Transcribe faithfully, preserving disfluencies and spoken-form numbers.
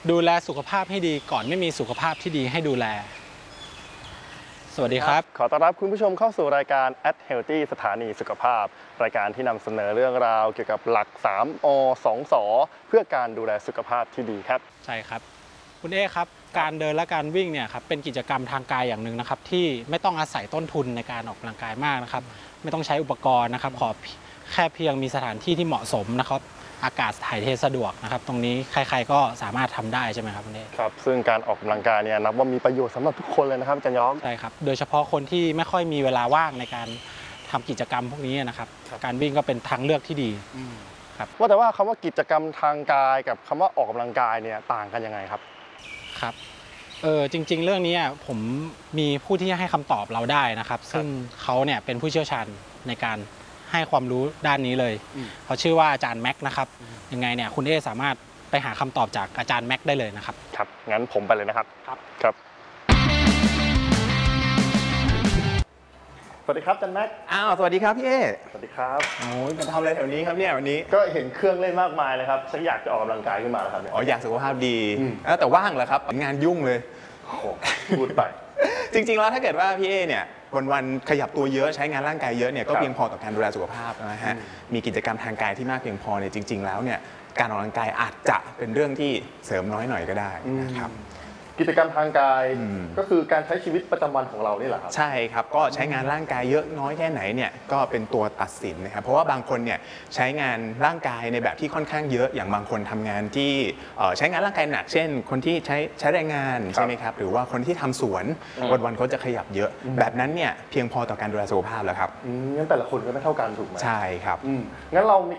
ดูแลสุขภาพให้ดีก่อนไม่มีสุขภาพที่ดีให้ดูแลสวัสดีครับขอต้อนรับคุณผู้ชมเข้าสู่รายการ At Healthy สถานีสุขภาพรายการที่นำเสนอเรื่องราวเกี่ยวกับหลัก สาม อ สอง ส เพื่อการดูแลสุขภาพที่ดีครับใช่ครับคุณเอครับการเดินและการวิ่งเนี่ยครับเป็นกิจกรรมทางกายอย่างหนึ่งนะครับที่ไม่ต้องอาศัยต้นทุนในการออกกำลังกายมากนะครับไม่ต้องใช้อุปกรณ์นะครับขอแค่เพียงมีสถานที่ที่เหมาะสมนะครับอากาศถ่ายเทสะดวกนะครับตรงนี้ใครๆก็สามารถทำได้ใช่ไหมครับคุณเอครับซึ่งการออกกำลังกายเนี่ยนับว่ามีประโยชน์สำหรับทุกคนเลยนะครับอาจารย์ย้อมใช่ครับโดยเฉพาะคนที่ไม่ค่อยมีเวลาว่างในการทำกิจกรรมพวกนี้นะครับการวิ่งก็เป็นทางเลือกที่ดีครับว่าแต่ว่าคำว่ากิจกรรมทางกายกับคำว่าออกกำลังกายเนี่ยต่างกันยังไงครับครับเออจริงๆเรื่องนี้ผมมีผู้ที่ให้คำตอบเราได้นะครับซึ่งเขาเนี่ยเป็นผู้เชี่ยวชาญในการให้ความรู้ด้านนี้เลยเขาชื่อว่าอาจารย์แม็กนะครับยังไงเนี่ยคุณเอสามารถไปหาคำตอบจากอาจารย์แม็กได้เลยนะครับครับงั้นผมไปเลยนะครับครับครับสวัสดีครับอาจารย์แม็กอ้าวสวัสดีครับพี่เอสวัสดีครับโอ้ยมาทำอะไรแถวนี้ครับเนี่ยวันนี้ก็เห็นเครื่องเล่นมากมายเลยครับฉันอยากจะออกกำลังกายขึ้นมาแล้วครับอ๋ออยากสุขภาพดีแต่ว่างเหรอครับงานยุ่งเลยโอ้พูดไปจริงๆแล้วถ้าเกิดว่าพี่เอเนี่ยวันๆขยับตัวเยอะใช้งานร่างกายเยอะเนี่ยก็เพียงพอต่อการดูแลสุขภาพนะฮะมีกิจกรรมทางกายที่มากเพียงพอเนี่ยจริงๆแล้วเนี่ยการออกกำลังกายอาจจะเป็นเรื่องที่เสริมน้อยหน่อยก็ได้นะครับกิจกรรมทางกายก็คือการใช้ชีวิตประจำวันของเรานี่แหละครับใช่ครับก็ใช้งานร่างกายเยอะน้อยแค่ไหนเนี่ยก็เป็นตัวตัดสินนะครับเพราะว่าบางคนเนี่ยใช้งานร่างกายในแบบที่ค่อนข้างเยอะอย่างบางคนทำงานที่ใช้งานร่างกายหนักเช่นคนที่ใช้ใช้แรงงานใช่ไหมครับหรือว่าคนที่ทำสวนวันๆเขาจะขยับเยอะแบบนั้นเนี่ยเพียงพอต่อการดูแลสุขภาพแล้วครับงั้นแต่ละคนก็ไม่เท่ากันถูกไหมใช่ครับงั้นเรามี